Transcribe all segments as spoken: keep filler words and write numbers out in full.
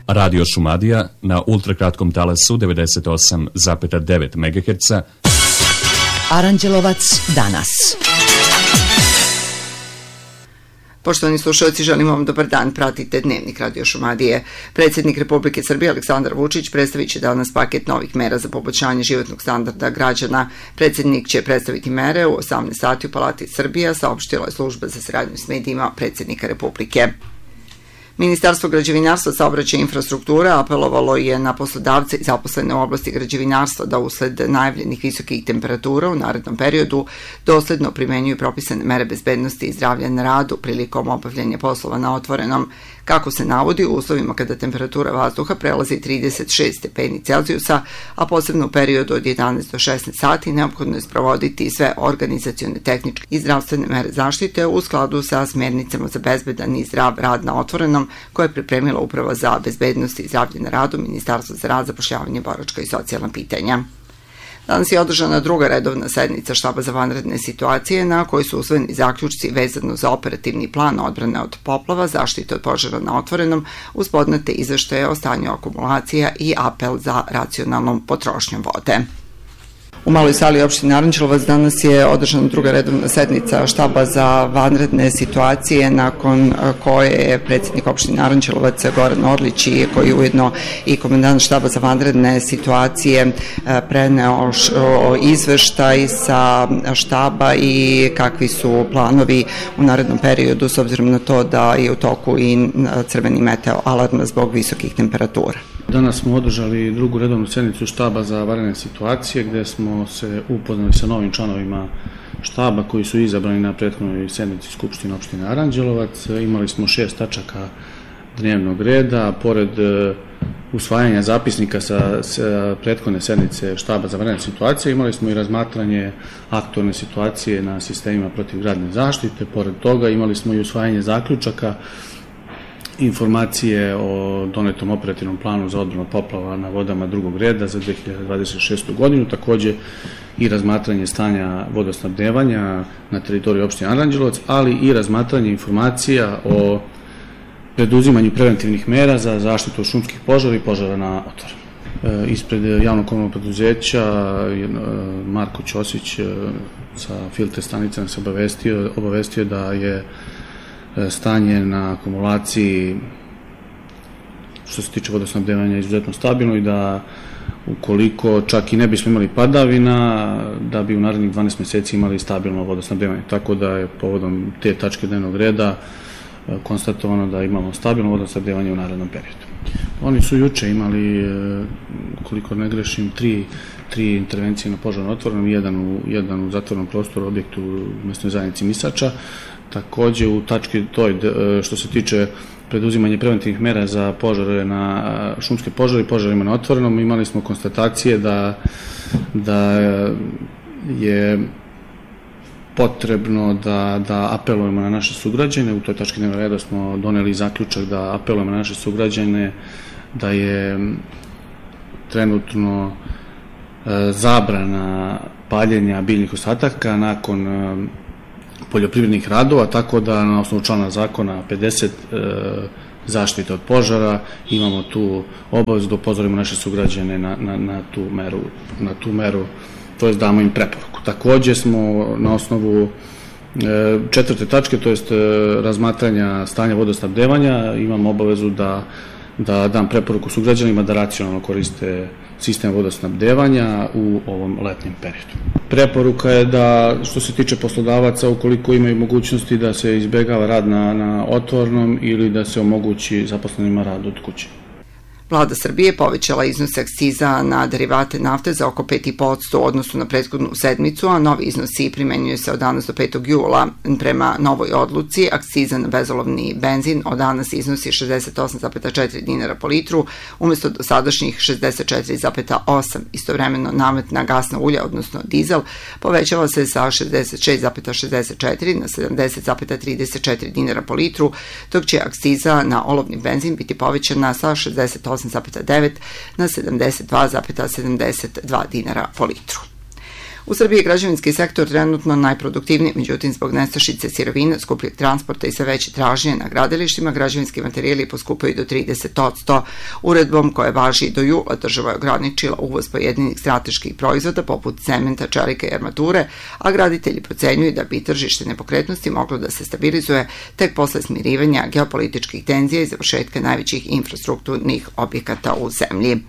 Radio Šumadija na ultrakratkom talasu devedeset osam zarez devet megaherca. Aranđelovac danas. Poštovani slušalci, želim vam dobar dan, pratite Dnevnik Radio Šumadije. Predsjednik Republike Srbije Aleksandar Vučić predstavit će danas paket novih mera za poboljšanje životnog standarda građana. Predsjednik će predstaviti mere u osamnaest sati u Palati Srbija, saopštila je služba za saradnju s medijima predsjednika Republike. Ministarstvo građevinarstva, saobraćaja i infrastrukture apelovalo je na poslodavce i zaposlene u oblasti građevinarstva da usled najavljenih visokih temperatura u narednom periodu dosledno primenjuju propisane mere bezbednosti i zdravlja na radu prilikom obavljanja poslova na otvorenom. Kako se navodi, u uslovima kada temperatura vazduha prelazi trideset šest stepeni Celzijusa, a posebno u periodu od jedanaest do šesnaest sati, neophodno je sprovoditi sve organizacione, tehničke i zdravstvene mere zaštite u skladu sa smjernicama za bezbedan i zdrav rad na otvorenom, koje je pripremila Uprava za bezbednost i zdravlje na radu, Ministarstvo za rad, zapošljavanje, boračka i socijalna pitanja. Danas je održana druga redovna sednica Štaba za vanredne situacije na kojoj su usvojeni zaključci vezano za operativni plan odbrane od poplava, zaštite od požara na otvorenom, uz podnete izveštaje o stanju akumulacija i apel za racionalnom potrošnjom vode. U maloj sali opštine Aranđelovac danas je održana druga redovna sednica Štaba za vanredne situacije, nakon koje je predsjednik opštine Aranđelovac Goran Orlić, koji je ujedno i komandant Štaba za vanredne situacije, preneo izveštaj sa štaba i kakvi su planovi u narednom periodu, s obzirom na to da je u toku i crveni meteo alarm zbog visokih temperatura. Danas smo održali drugu redovnu sednicu Štaba za vanredne situacije, gde smo se upoznali sa novim članovima štaba koji su izabrani na prethodnoj sednici Skupštine opštine Aranđelovac. Imali smo šest tačaka dnevnog reda. Pored usvajanja zapisnika sa, sa prethodne sednice Štaba za vanredne situacije, imali smo i razmatranje aktualne situacije na sistemima protivgradne zaštite. Pored toga imali smo i usvajanje zaključaka, informacije o donetom operativnom planu za odbranu od poplava na vodama drugog reda za dve hiljade dvadeset šestu. godinu, takođe i razmatranje stanja vodosnabdevanja na teritoriji opštine Aranđelovac, ali i razmatranje informacija o preduzimanju preventivnih mera za zaštitu od šumskih požara i požara na otvorenom. Ispred javnog komunalnog preduzeća Marko Ćosić sa filter stanica nas obavestio, obavestio da je stanje na akumulaciji što se tiče vodosnabdevanja izuzetno stabilno i da ukoliko čak i ne bismo imali padavina, da bi u narednih dvanaest meseci imali stabilno vodosnabdevanje. Tako da je povodom te tačke dnevnog reda konstatovano da imamo stabilno vodosnabdevanje u narednom periodu. Oni su juče imali, koliko ne grešim, tri, tri intervencije na požar na otvorenom, jedan u, jedan u zatvorenom prostoru, objektu u mesnoj zajednici Misača. Takođe u tački toj, što se tiče preduzimanja preventivnih mera za požare na šumske požare i požarima na otvorenom, imali smo konstatacije da, da je potrebno da, da apelujemo na naše sugrađane. U toj tački dnevnog reda smo doneli zaključak da apelujemo na naše sugrađane da je trenutno zabrana paljenja biljnih ostataka nakon poljoprivrednih radova, tako da na osnovu člana zakona pedeset e, zaštite od požara imamo tu obavezu da upozorimo naše sugrađane na, na, na tu meru, na tu meru, to jest damo im preporuku. Takođe smo na osnovu e, četvrte tačke, to jest e, razmatranja stanja vodosnabdevanja, imamo obavezu da, da dam preporuku sugrađanima da racionalno koriste sistem vodosnabdevanja u ovom letnjem periodu. Preporuka je da, što se tiče poslodavaca, ukoliko imaju mogućnosti da se izbegava rad na, na otvorenom ili da se omogući zaposlenima rad od kuće. Vlada Srbije povećala iznos akciza na derivate nafte za oko pet zarez pet posto u odnosu na prethodnu sedmicu, a novi iznosi primenjuju se od danas do petog jula. Prema novoj odluci, akciza na bezolovni benzin od danas iznosi šezdeset osam zarez četiri dinara po litru, umesto dosadašnjih šezdeset četiri zarez osam. Istovremeno namet na gasna ulja, odnosno dizel, povećava se sa šezdeset šest zarez šezdeset četiri na sedamdeset zarez trideset četiri dinara po litru, dok će akciza na olovni benzin biti povećana sa šezdeset osam zarez devet na sedamdeset dva zarez sedamdeset dva dinara po litru. U Srbiji je građevinski sektor trenutno najproduktivniji, međutim zbog nestašice sirovina, skupljeg transporta i sve veće tražnje na gradilištima, građevinski materijali poskupaju do trideset posto. Uredbom koja važi do jula država je ograničila uvoz pojedinih strateških proizvoda poput cementa, čelika i armature, a graditelji procenjuju da bi tržište nepokretnosti moglo da se stabilizuje tek posle smirivanja geopolitičkih tenzija i završetka najvećih infrastrukturnih objekata u zemlji.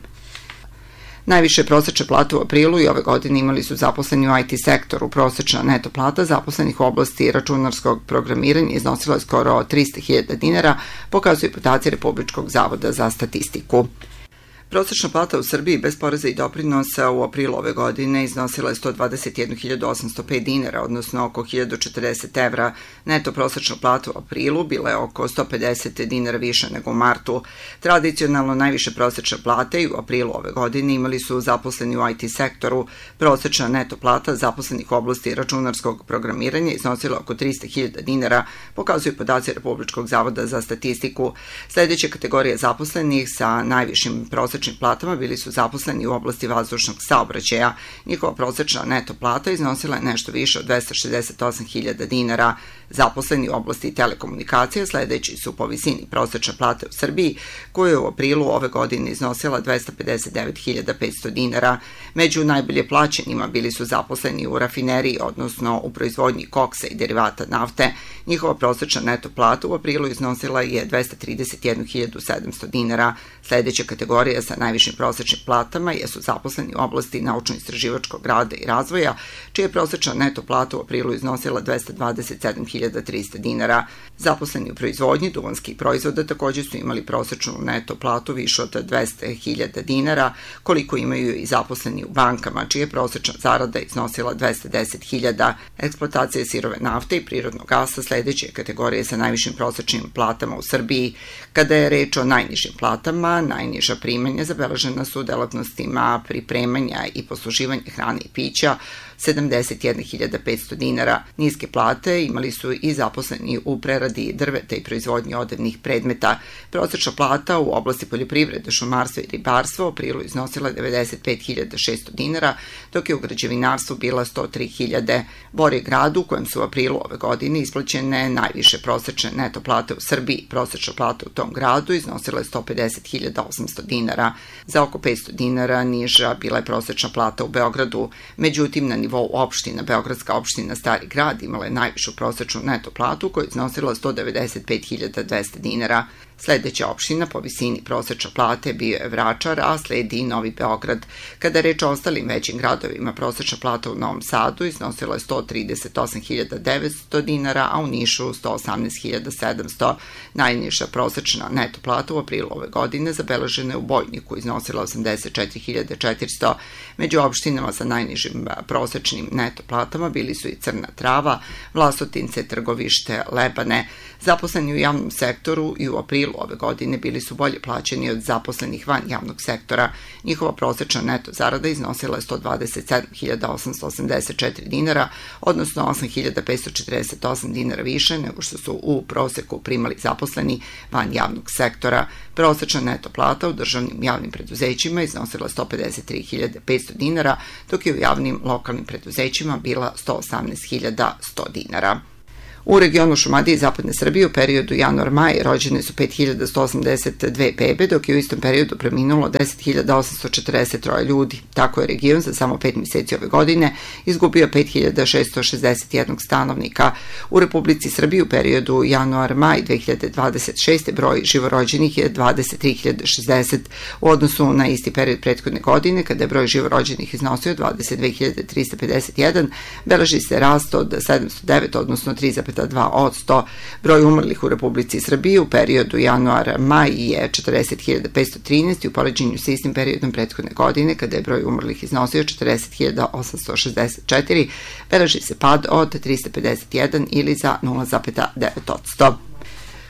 Najviše prosečne plate u aprilu i ove godine imali su zaposleni u I T sektoru. Prosečna neto plata zaposlenih u oblasti računarskog programiranja iznosila je skoro trista hiljada dinara, pokazuju podaci Republičkog zavoda za statistiku. Prosečna plata u Srbiji bez poreza i doprinosa u aprilu ove godine iznosila je sto dvadeset jednu hiljadu osamsto pet dinara, odnosno oko hiljadu četrdeset evra. Neto prosečna plata u aprilu bila je oko sto pedeset dinara više nego u martu. Tradicionalno najviše prosečne plate i u aprilu ove godine imali su zaposleni u I T sektoru. Prosečna neto plata zaposlenih u oblasti računarskog programiranja iznosila oko trista hiljada dinara, pokazuju podaci Republičkog zavoda za statistiku. Sledeća kategorija zaposlenih sa najvišim prosečnim platama bili su zaposleni u oblasti vazdušnog saobraćaja. Njihova prosečna neto plata iznosila je nešto više od dvesta šezdeset osam hiljada dinara. Zaposleni u oblasti telekomunikacija sledeći su po visini prosečne plate u Srbiji, koja je u aprilu ove godine iznosila dvesta pedeset devet hiljada petsto dinara. Među najbolje plaćenima bili su zaposleni u rafineriji, odnosno u proizvodnji koksa i derivata nafte. Njihova prosečna neto plata u aprilu iznosila je dvesta trideset jednu hiljadu sedamsto dinara. Sledeća kategorija sa najvišim prosečnim platama jesu zaposleni u oblasti naučno-istraživačkog rada i razvoja, čija je prosečna neto plata u aprilu iznosila dvesta dvadeset sedam hiljada trista dinara. Zaposleni u proizvodnji duvanskih proizvoda takođe su imali prosečnu neto platu više od dvesta hiljada dinara, koliko imaju i zaposleni u bankama, čija je prosečna zarada iznosila dvesta deset hiljada. Eksploatacija sirove nafte i prirodnog gasa sledeća je kategorija sa najvišim prosečnim platama u Srbiji. Kada je reč o najnižim platama, najniža primanja zabeležena su delatnostima pripremanja i posluživanja hrane i pića, sedamdeset jedna hiljada petsto dinara. Niske plate imali su i zaposleni u preradi drveta i proizvodnji odevnih predmeta. Prosečna plata u oblasti poljoprivrede, šumarstva i ribarstva u aprilu iznosila devedeset pet hiljada šesto dinara, dok je u građevinarstvu bila sto tri hiljade. Bor je grad u kojem su u aprilu ove godine isplaćene najviše prosečne neto plate u Srbiji. Prosečna plata u tom gradu iznosila je sto pedeset hiljada osamsto dinara. Za oko petsto dinara niža bila je prosečna plata u Beogradu. Međutim, na nivou opština, Beogradska opština Stari grad imala je najvišu prosečnu neto platu koja je iznosila sto devedeset pet hiljada dvesta dinara. Sledeća opština po visini prosečne plate bio je Vračar, a sledi i Novi Beograd. Kada je reč o ostalim većim gradovima, prosečna plata u Novom Sadu iznosila je sto trideset osam hiljada devetsto dinara, a u Nišu sto osamnaest hiljada sedamsto. Najniža prosečna neto plata u aprilu ove godine zabeležena je u Bojniku, iznosila osamdeset četiri hiljade četiristo. Među opštinama sa najnižim prosečnim neto platama bili su i Crna Trava, Vlasotince, Trgovište, Lebane. Zaposleni u javnom sektoru i u aprilu ove godine bili su bolje plaćeni od zaposlenih van javnog sektora. Njihova prosečna neto zarada iznosila je sto dvadeset sedam hiljada osamsto osamdeset četiri dinara, odnosno osam hiljada petsto četrdeset osam dinara više nego što su u proseku primali zaposleni van javnog sektora. Prosečna neto plata u državnim javnim preduzećima iznosila sto pedeset tri hiljade petsto dinara, dok je u javnim lokalnim preduzećima bila sto osamnaest hiljada sto dinara. U regionu Šumadije i Zapadne Srbije u periodu januar-maj rođene su pet hiljada sto osamdeset dve bebe, dok je u istom periodu preminulo deset hiljada osamsto četrdeset troje ljudi. Tako je region za samo pet meseci ove godine izgubio pet hiljada šeststo šezdeset jedan stanovnika. U Republici Srbiji u periodu januar-maj dve hiljade dvadeset šeste broj živorođenih je dvadeset tri hiljade šezdeset u odnosu na isti period prethodne godine, kada je broj živorođenih iznosio dvadeset dve hiljade trista pedeset jedan, beleži se rast od sedamsto devet, odnosno tri zarez dva posto. Broj umrlih u Republici Srbiji u periodu januar-maj je četrdeset hiljada petsto trinaest i u poređenju sa istim periodom prethodne godine, kada je broj umrlih iznosio četrdeset hiljada osamsto šezdeset četiri, beleži se pad od trista pedeset jedan ili za nula zarez devet posto.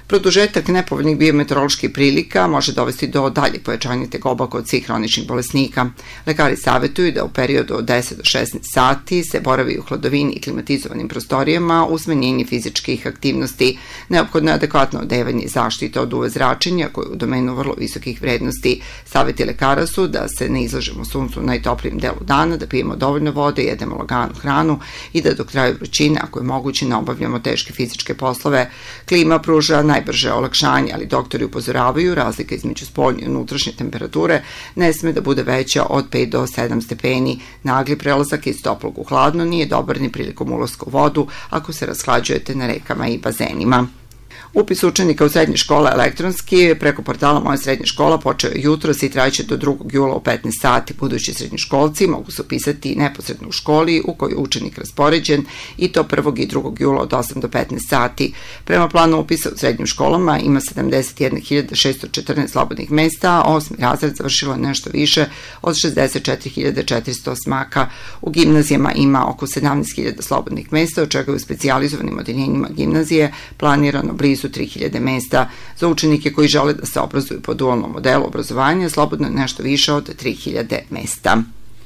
Produžetak nepovoljnih biometeoroloških prilika može dovesti do dalje pojačanja tegoba kod svih hroničnih bolesnika. Lekari savjetuju da u periodu od deset do šesnaest sati se boravi u hladovini i klimatizovanim prostorijama uz smanjenje fizičkih aktivnosti. Neophodno je adekvatno odevanje i zaštita od U V zračenja koje je u domenu vrlo visokih vrednosti. Savjeti lekara su da se ne izlažemo suncu u najtoplijem delu dana, da pijemo dovoljno vode, jedemo laganu hranu i da dok traju vrućine, ako je moguće, ne obavljamo teške fizičke poslove. Klima pruža najbrže olakšanje, ali doktori upozoravaju razlika između spoljne i unutrašnje temperature ne sme da bude veća od pet do sedam stepeni. Nagli prelazak iz toplog u hladno nije dobar ni prilikom ulaska u vodu ako se rashlađujete na rekama i bazenima. Upis učenika u srednje škole elektronski preko portala Moja srednja škola počeo je jutros i trajaće do drugog jula u petnaest sati. Budući srednjoškolci mogu se upisati neposredno u školi u kojoj je učenik raspoređen i to prvog i drugog jula od osam do petnaest sati. Prema planu upisa u srednjim školama ima sedamdeset jedna hiljada šesto četrnaest slobodnih mesta, a osmi razred završilo je nešto više od šezdeset četiri hiljade četiristo osmaka. U gimnazijama ima oko sedamnaest hiljada slobodnih mesta, od čega je u specijalizovanim odeljenjima gimnazije planirano blizu tri hiljade mesta. Za učenike koji žele da se obrazuju po dualnom modelu obrazovanja slobodno je nešto više od tri hiljade mesta.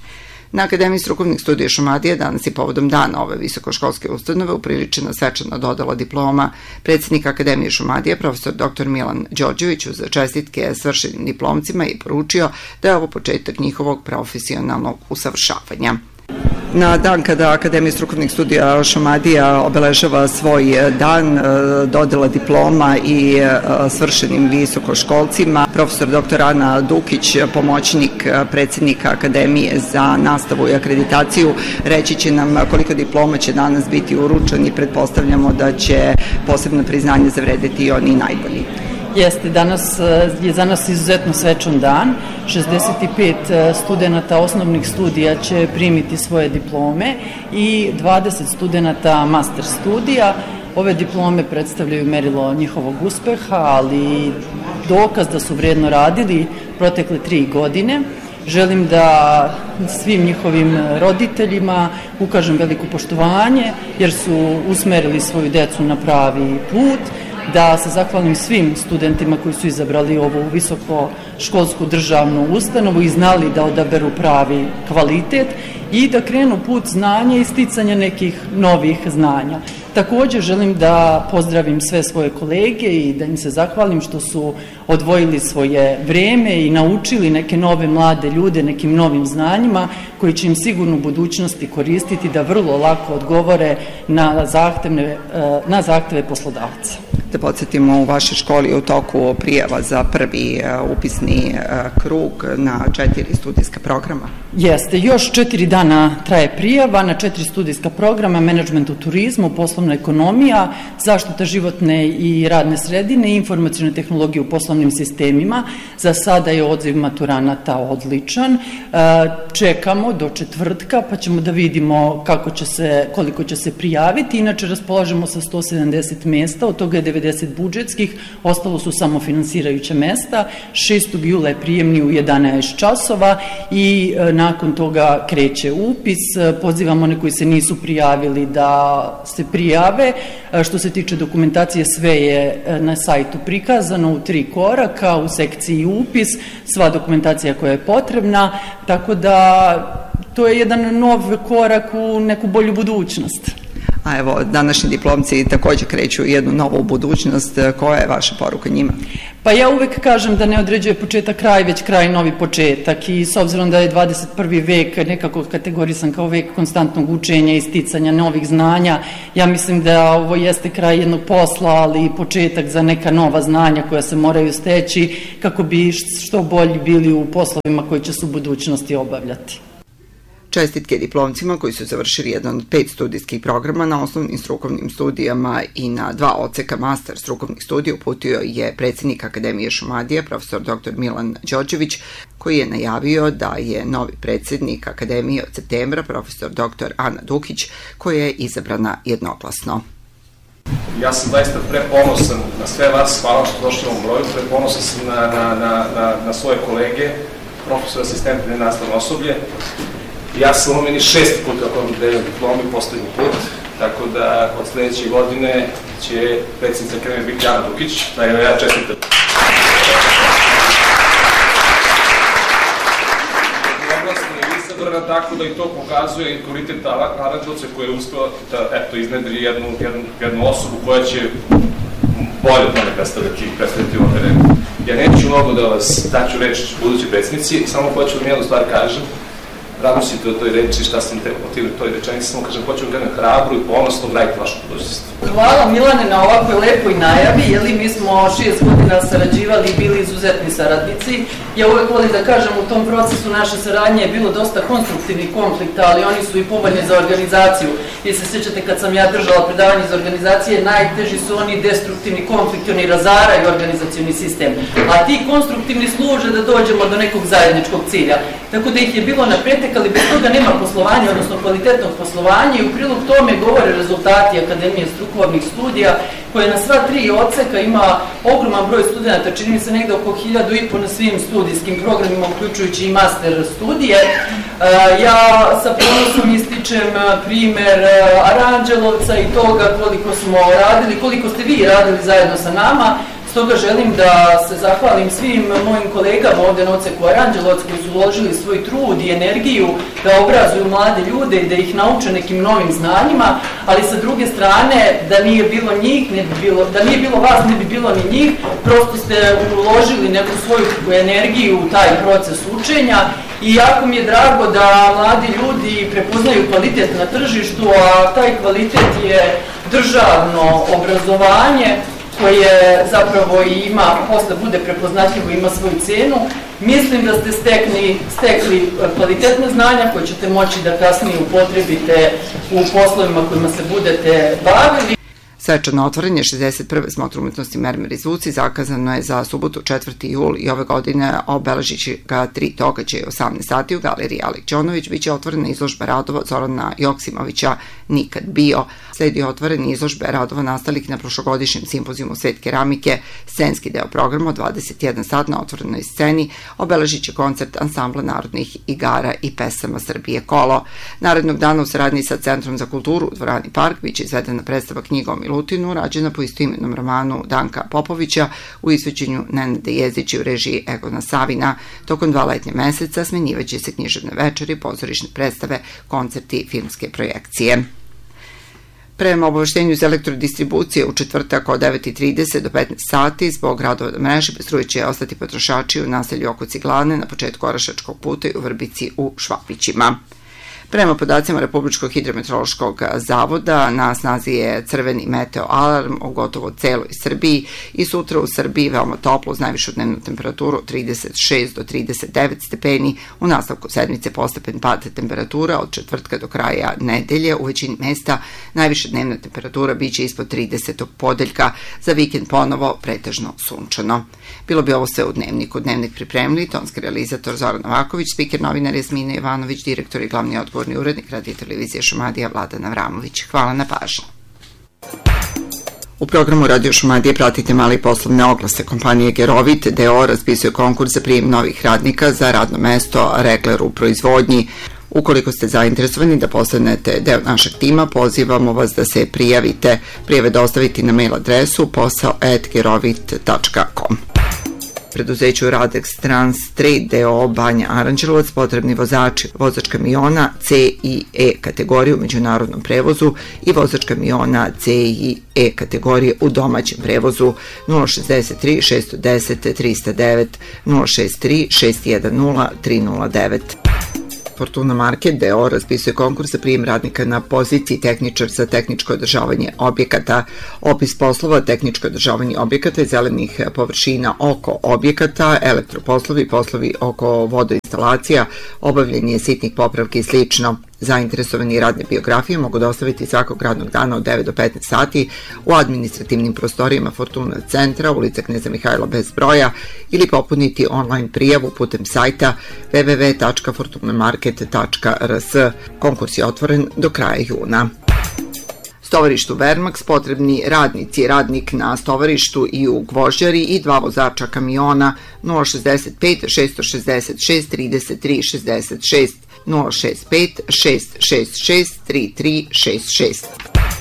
Na Akademiji strukovnih studija Šumadije danas je povodom dana ove visokoškolske ustanove upriličena svečana dodela diploma. Predsjednik Akademije Šumadije, profesor doktor Milan Đorđević, uz čestitke svršenim diplomcima je poručio da je ovo početak njihovog profesionalnog usavršavanja. Na dan kada Akademija strukovnih studija Šumadija obeležava svoj dan dodela diploma i svršenim visokoškolcima, profesor doktor Ana Dukić, pomoćnik predsjednika Akademije za nastavu i akreditaciju, reći će nam koliko diploma će danas biti uručeni i pretpostavljamo da će posebno priznanje zavredeti i oni najbolji. Jeste, danas je za nas izuzetno svečan dan. šezdeset pet studenata osnovnih studija će primiti svoje diplome i dvadeset studenata master studija. Ove diplome predstavljaju merilo njihovog uspeha, ali dokaz da su vredno radili protekle tri godine. Želim da svim njihovim roditeljima ukažem veliko poštovanje jer su usmerili svoju decu na pravi put, da se zahvalim svim studentima koji su izabrali ovu visokoškolsku državnu ustanovu i znali da odaberu pravi kvalitet i da krenu put znanja i sticanja nekih novih znanja. Također želim da pozdravim sve svoje kolege i da im se zahvalim što su odvojili svoje vreme i naučili neke nove mlade ljude nekim novim znanjima koji će im sigurno u budućnosti koristiti da vrlo lako odgovore na zahtevne, na zahteve poslodavca. Da podsjetimo, u vašoj školi je u toku prijava za prvi upisni krug na četiri studijska programa. Jeste, još četiri dana traje prijava na četiri studijska programa: menadžment u turizmu, poslovna ekonomija, zaštita životne i radne sredine i informacione tehnologije u poslovnim sistemima. Za sada je odziv maturanata odličan. Čekamo do četvrtka pa ćemo da vidimo kako će se, koliko će se prijaviti. Inače raspolažemo sa sto sedamdeset mesta, od toga je devedeset budžetskih, ostalo su samo finansirajuća mesta. šestog jula je prijemni u jedanaest časova i nakon toga kreće upis. Pozivamo one koji se nisu prijavili da se prijave. Što se tiče dokumentacije, sve je na sajtu prikazano u tri koraka, u sekciji upis, sva dokumentacija koja je potrebna, tako da to je jedan nov korak u neku bolju budućnost. A evo, današnji diplomci također kreću jednu novu budućnost. Koja je vaša poruka njima? Pa ja uvek kažem da ne određuje početak kraj, već kraj novi početak, i s obzirom da je dvadeset prvi vek nekako kategorisan kao vek konstantnog učenja i sticanja novih znanja, ja mislim da ovo jeste kraj jednog posla, ali i početak za neka nova znanja koja se moraju steći kako bi što bolji bili u poslovima koji će se u budućnosti obavljati. Čestitke diplomcima koji su završili jedan od pet studijskih programa na osnovnim strukovnim studijama i na dva odseka master strukovnih studija uputio je predsjednik Akademije Šumadije, profesor doktor Milan Đorđević, koji je najavio da je novi predsjednik Akademije od septembra, profesor doktor Ana Dukić, koja je izabrana jednoglasno. Ja sam zaista preponosan na sve vas, hvala što došli u ovom broju, preponosan sam na, na, na, na, na svoje kolege, profesor, asistente i nastavno osoblje. Ja sam umeni šest puta kako mi delio diplomi, poslednji put. tako da od sledeće godine će predsjednica Akademije biti Ana Dukić, da je ja čestitam. Tako da i to pokazuje i kvalitet Aranđelovca koji je uspeo da eto, iznedri jednu, jednu, jednu osobu koja će bolje od mene predstavljati, predstavljati u terenu. Ja neću mnogo da vas daću reč budući predsjednici, samo hoću vam jednu stvar kažem. Razmislite o toj reči, šta sam te motivio toj rečenici, samo kažem, hoću vam gledam hrabru i ponosno graditi vašu budućnost. Hvala Milane na ovakvoj lepoj najavi, jeli mi smo šest godina sarađivali i bili izuzetni saradnici. Ja uvek volim da kažem, u tom procesu naše saradnje je bilo dosta konstruktivnih konflikta, ali oni su i povoljni za organizaciju. Vi se sjećate kad sam ja držala predavanje za organizacije, najteži su oni destruktivni konflikti, oni razaraju organizacioni sistem. A ti konstruktivni služe da dođemo do nekog zajedničkog cilja. Tako da ih je bilo na pretek, ali bez toga nema poslovanja, odnosno kvalitetnog poslovanja i u prilog tome govore rezultati Akademije strukovnih studija, koje na sva tri odseka ima ogroman broj studenta, čini mi se negde oko hiljadu i po na svim studijskim programima, uključujući i master studije. Ja sa ponosom ističem primer Aranđelovca i toga koliko smo radili, koliko ste vi radili zajedno sa nama. Stoga želim da se zahvalim svim mojim kolegama ovde na odseku Aranđelovac koji su uložili svoj trud i energiju da obrazuju mlade ljude i da ih nauče nekim novim znanjima, ali sa druge strane da nije bilo njih, ne bi bilo, da nije bilo vas, ne bi bilo ni njih, prosto ste uložili neku svoju energiju u taj proces učenja i jako mi je drago da mladi ljudi prepoznaju kvalitet na tržištu, a taj kvalitet je državno obrazovanje, koje zapravo i ima, posle bude prepoznatljivo, ima svoju cenu. Mislim da ste stekli, stekli kvalitetne znanja koje ćete moći da kasnije upotrebite u poslovima kojima se budete bavili. Svečano otvorenje šezdeset prve smotre umetnosti Mermer i zvuci zakazano je za subotu četvrti jul i ove godine obeležit će ga tri događaja. osamnaest sati u galeriji Alek Đonović biće otvorena izložba radova Zorana Joksimovića Nikad bio. Sledi otvorene izložbe radova nastalih na prošlogodišnjem simpozijumu Svet keramike. Scenski deo programa od dvadeset jedan sat na otvorenoj sceni obeležit će koncert ansambla narodnih igara i pesama Srbije Kolo. Narednog dana u saradnji sa Centrom za kulturu u dvorani Park biće izvedena predstava Knjiga o Milutinu, rađena po istoimenom romanu Danka Popovića u izvođenju Nenada Jezdića u režiji Egona Savina. Tokom dva letnja meseca smenjivaće se književne večeri, pozorišne predstave, koncerti i filmske projekcije. Prema obaveštenju iz elektrodistribucije u četvrtak od devet i trideset do petnaest sati zbog radova na mreži bez struje će ostati potrošači u naselju oko Ciglane na početku Orašačkog puta i u Vrbici u Švapićima. Prema podacima Republičkog hidrometeorološkog zavoda, na snazi je crveni meteo alarm u gotovo celoj Srbiji i sutra u Srbiji veoma toplo uz najvišu dnevnu temperaturu trideset šest do trideset devet stepeni, u nastavku sedmice postepen pad temperatura od četvrtka do kraja nedelje, u većini mesta najviša dnevna temperatura biće ispod tridesetog podeljka, za vikend ponovo pretežno sunčano. Bilo bi ovo sve u Dnevniku. Dnevnik pripremili tonski realizator Zoran Novaković, spiker novinar Jasmina Ivanović, direktor i glavni odgovorni urednik Radio televizije Šumadija Vladan Avramović. Hvala na pažnji. U programu Radio Šumadije pratite mali poslovne oglase. Kompanije Gerovit D O raspisuje konkurs za prijem novih radnika za radno mesto regler u proizvodnji. Ukoliko ste zainteresovani da postanete deo našeg tima, pozivamo vas da se prijavite. Prijave dostaviti na mail adresu posao at gerovit tačka com. Preduzeću Radex Trans Trade D O Banja Aranđelovac potrebni vozači, vozač kamiona C i E kategorije u međunarodnom prevozu i vozač kamiona C i E kategorije u domaćem prevozu. Nula šest tri šest jedan devet tri zero devet, nula šest tri šest jedan nula tri nula devet. Fortuna Market D O raspisuje konkurs za prijem radnika na poziciji tehničar za tehničko održavanje objekata. Opis poslova: tehničko održavanje objekata i zelenih površina oko objekata, elektroposlovi, poslovi oko vodoinstalacija, obavljanje sitnih popravki i slično. Zainteresovani radne biografije mogu dostaviti svakog radnog dana od devet do petnaest sati u administrativnim prostorijama Fortuna centra, ulica Kneza Mihajla bez broja, ili popuniti online prijavu putem sajta w w w tačka fortunamarket tačka r s. Konkurs je otvoren do kraja juna. Stovarištu Vermax potrebni radnici, radnik na stovarištu i u gvožđari i dva vozača kamiona. Nula šest pet šest šest šest tri tri šest šest, nula šest pet šest šest šest tri tri šest šest.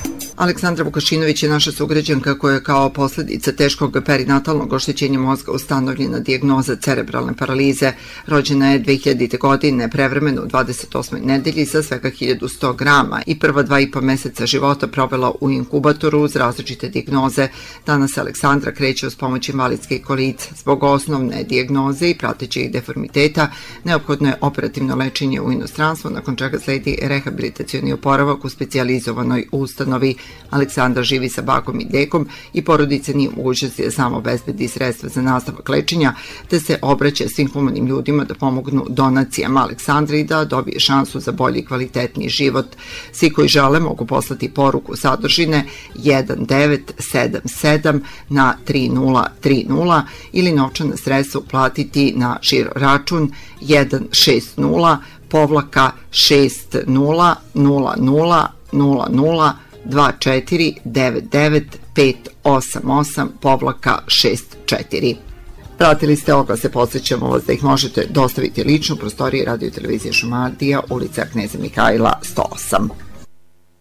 Aleksandra Vukašinović je naša sugrađanka koja je kao posljedica teškog perinatalnog oštećenja mozga ustanovljena dijagnoza cerebralne paralize. Rođena je dve hiljadite. godine, prevremeno u dvadeset osmoj nedelji sa svega hiljadu sto grama i prva dva i po meseca života provela u inkubatoru uz različite dijagnoze. Danas Aleksandra kreće uz pomoć invalidskih kolica. Zbog osnovne dijagnoze i pratećih deformiteta neophodno je operativno lečenje u inostranstvu, nakon čega sledi rehabilitacioni oporavak u specijalizovanoj ustanovi. Aleksandra živi sa bakom i dekom i porodica nije u mogućnosti da samo obezbedi sredstva za nastavak lečenja, te se obraća svim humanim ljudima da pomognu donacijama Aleksandri i da dobije šansu za bolji i kvalitetniji život. Svi koji žele mogu poslati poruku sadržine jedan devet sedam sedam na tri nula tri nula ili novčana sredstva uplatiti na žiro račun jedan šest nula povlaka šest nula nula nula nula nula dva četiri devet devet pet osam osam povlaka šest četiri. Pratili ste oglase, podsjećamo vas da ih možete dostaviti lično u prostoriji Radio Televizije Šumadija, ulica Kneza Mihajla sto osam.